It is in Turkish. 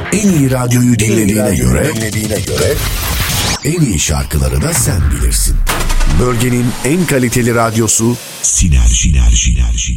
En iyi radyoyu dinlediğine göre en iyi şarkıları da sen bilirsin. Bölgenin en kaliteli radyosu Sinerji.